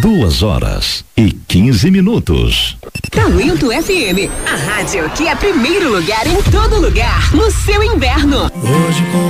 2h15. Talento FM, a rádio que é primeiro lugar em todo lugar, no seu inverno. Hoje com